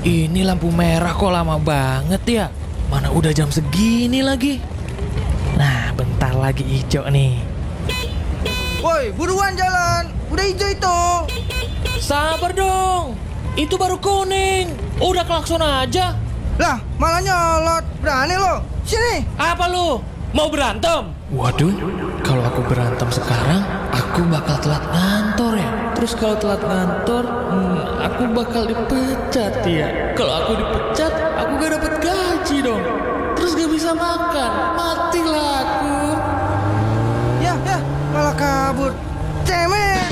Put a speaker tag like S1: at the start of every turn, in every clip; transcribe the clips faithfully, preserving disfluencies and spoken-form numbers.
S1: Ini lampu merah kok lama banget ya? Mana udah jam segini lagi? Nah, bentar lagi hijau nih.
S2: Woi, buruan jalan. Udah hijau itu.
S1: Sabar dong. Itu baru kuning. Udah klakson aja.
S2: Lah, malah nyolot. Berani lo. Sini.
S1: Apa lu? Mau berantem? Waduh, kalau aku berantem sekarang, aku bakal telat ngantor ya. Terus kalau telat ngantor, hmm, aku bakal dipecat ya. Kalau aku dipecat, aku gak dapet gaji dong. Terus gak bisa makan, matilah aku.
S2: Ya, ya, malah kabur. Cemen.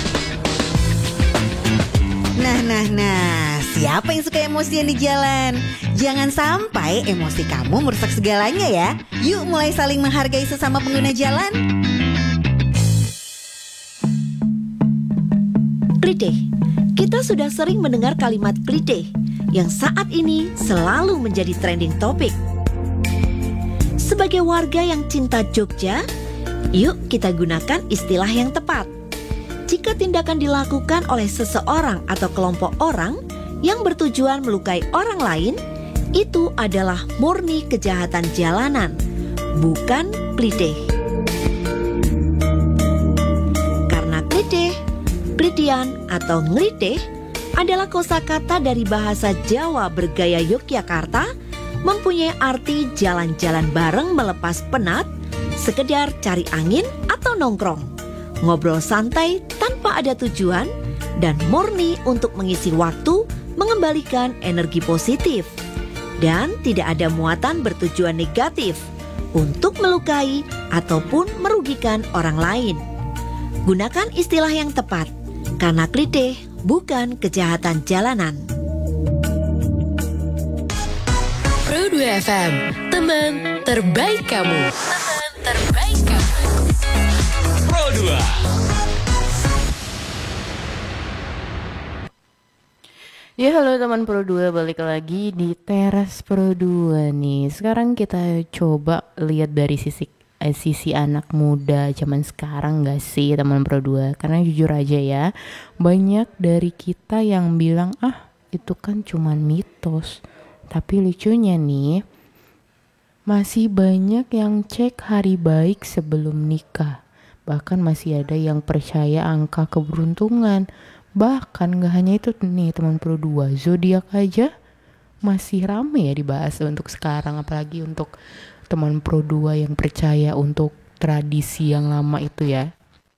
S3: Nah, nah, nah, siapa yang suka emosian di jalan? Jangan sampai emosi kamu merusak segalanya ya. Yuk mulai saling menghargai sesama pengguna jalan. Klise. Kita sudah sering mendengar kalimat klise yang saat ini selalu menjadi trending topik. Sebagai warga yang cinta Jogja, yuk kita gunakan istilah yang tepat. Jika tindakan dilakukan oleh seseorang atau kelompok orang yang bertujuan melukai orang lain, itu adalah murni kejahatan jalanan, bukan klise. Karena klise, klitian atau ngelitih adalah kosakata dari bahasa Jawa bergaya Yogyakarta, mempunyai arti jalan-jalan bareng melepas penat, sekedar cari angin atau nongkrong, ngobrol santai tanpa ada tujuan, dan murni untuk mengisi waktu, mengembalikan energi positif, dan tidak ada muatan bertujuan negatif untuk melukai ataupun merugikan orang lain. Gunakan istilah yang tepat, karena klise bukan kejahatan jalanan.
S4: Pro dua F M, teman terbaik kamu. Teman terbaik kamu.
S1: Pro dua.
S5: Ya halo teman Pro dua, balik lagi di Teras Pro dua nih. Sekarang kita coba lihat dari sisi eh, sisi anak muda zaman sekarang gak sih teman Pro dua. Karena jujur aja ya, banyak dari kita yang bilang ah itu kan cuman mitos. Tapi lucunya nih, masih banyak yang cek hari baik sebelum nikah. Bahkan masih ada yang percaya angka keberuntungan. Bahkan gak hanya itu nih teman Pro dua, zodiak aja masih rame ya dibahas untuk sekarang. Apalagi untuk teman Pro dua yang percaya untuk tradisi yang lama itu ya.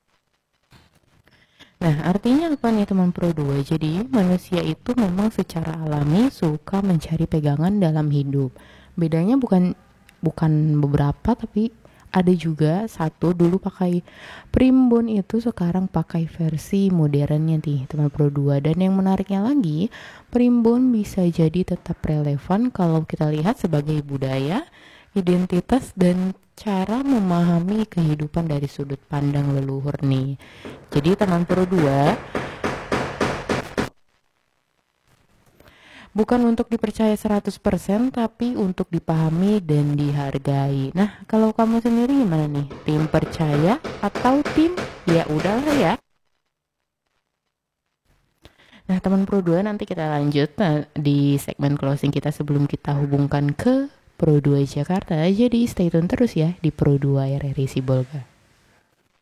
S5: Nah artinya apa nih teman Pro dua? Jadi manusia itu memang secara alami suka mencari pegangan dalam hidup. Bedanya bukan bukan beberapa, tapi ada juga satu dulu pakai primbon itu, sekarang pakai versi modernnya nih teman Pro dua. Dan yang menariknya lagi, primbon bisa jadi tetap relevan kalau kita lihat sebagai budaya, identitas, dan cara memahami kehidupan dari sudut pandang leluhur nih. Jadi teman Pro dua, bukan untuk dipercaya seratus persen, tapi untuk dipahami dan dihargai. Nah, kalau kamu sendiri gimana nih? Tim percaya atau tim ya udahlah ya? Nah, teman Pro dua, nanti kita lanjut nah, di segmen closing kita sebelum kita hubungkan ke Pro dua Jakarta. Jadi stay tune terus ya di Pro dua R R I Sibolga.